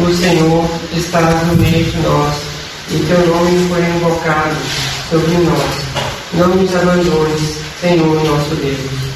O Senhor está no meio de nós, e teu nome foi invocado sobre nós. Não nos abandones, Senhor nosso Deus.